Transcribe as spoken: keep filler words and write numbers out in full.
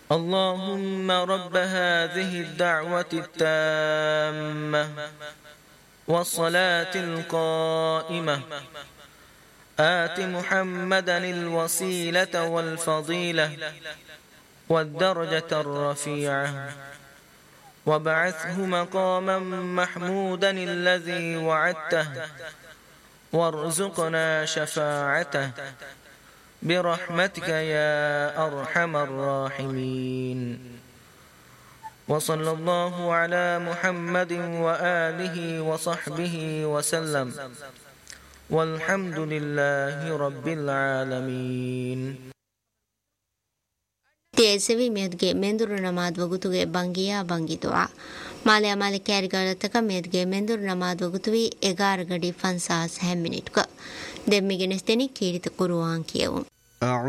اللهم رب هذه الدعوة التامة والصلاة القائمة آت محمدا الوسيلة والفضيلة والدرجة الرفيعة وابعثه مقاما محمودا الذي وعدته وارزقنا شفاعته برحمتك يا أرحم الراحمين وصلى الله على محمد وآله وصحبه وسلم والحمد لله رب العالمين. تيسوي ميدگه مندور نماز وگتوگه بانگیا بانگی دعا ماله ماله کارگارتک ميدگه مندور نماز وگتوي egar gadi fansas hem minute ka demmige nesteni kirite Qur'an kiyawum.